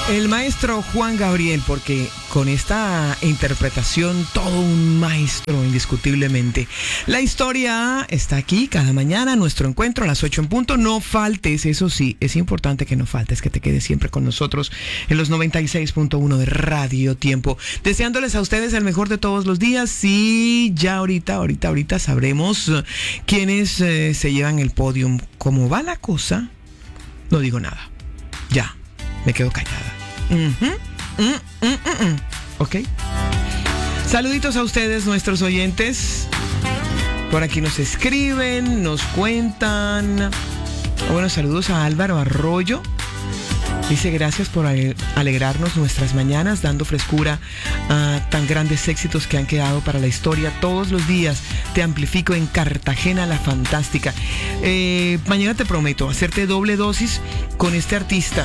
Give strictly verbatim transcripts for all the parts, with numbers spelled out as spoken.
El maestro Juan Gabriel, porque con esta interpretación todo un maestro indiscutiblemente. La historia está aquí cada mañana, nuestro encuentro a las ocho en punto. No faltes, eso sí, es importante que no faltes, que te quedes siempre con nosotros en los noventa y seis punto uno de Radio Tiempo. Deseándoles a ustedes el mejor de todos los días. Y ya ahorita, ahorita, ahorita sabremos quiénes eh, se llevan el podium. ¿Cómo va la cosa? No digo nada. Ya, me quedo callada. Uh-huh. Mm, mm, mm, mm. Ok. Saluditos a ustedes, nuestros oyentes. Por aquí nos escriben, nos cuentan. Bueno, saludos a Álvaro Arroyo. Dice: gracias por alegrarnos nuestras mañanas, dando frescura a tan grandes éxitos que han quedado para la historia. Todos los días te amplifico en Cartagena la Fantástica. Eh, mañana te prometo hacerte doble dosis con este artista.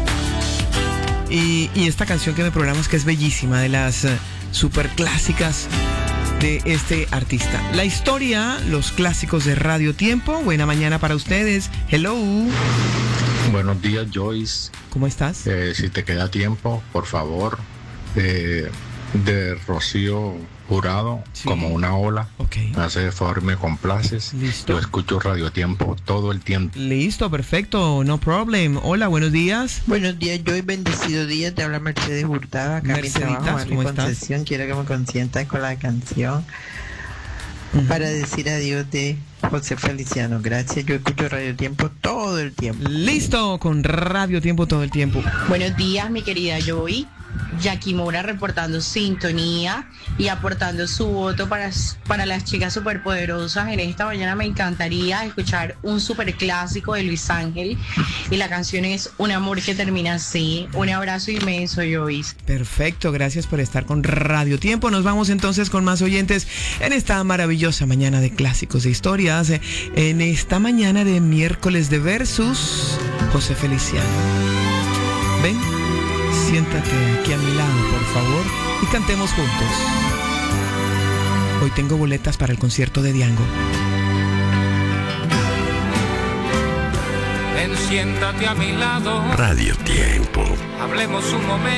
Y, y esta canción que me programas, que es bellísima, de las uh, super clásicas de este artista. La historia, los clásicos de Radio Tiempo. Buena mañana para ustedes. Hello. Buenos días, Joyce. ¿Cómo estás? Eh, si te queda tiempo, por favor, eh, de Rocío Jurado, sí. Como una ola. Okay. Me hace favor, me complaces. Listo. Yo escucho Radio Tiempo todo el tiempo. Listo, perfecto, no problem. Hola, buenos días. Buenos días, Joy, bendecido día. Te habla Mercedes Hurtado. Acá en mi trabajo, ¿cómo estás? Concesión. Quiero que me consientas con la canción uh-huh. para decir adiós de José Feliciano. Gracias, yo escucho Radio Tiempo todo el tiempo. Listo, con Radio Tiempo todo el tiempo. Buenos días, mi querida Joy. Jackie Mora reportando sintonía y aportando su voto para, para las chicas superpoderosas. En esta mañana me encantaría escuchar un super clásico de Luis Ángel y la canción es Un amor que termina así. Un abrazo inmenso, Joyce. Perfecto, gracias por estar con Radio Tiempo. Nos vamos entonces con más oyentes en esta maravillosa mañana de clásicos de historias, en esta mañana de miércoles de Versus. José Feliciano, ven, siéntate aquí a mi lado, por favor, y cantemos juntos. Hoy tengo boletas para el concierto de Diango. Ven, siéntate a mi lado. Radio Tiempo. Hablemos un momento.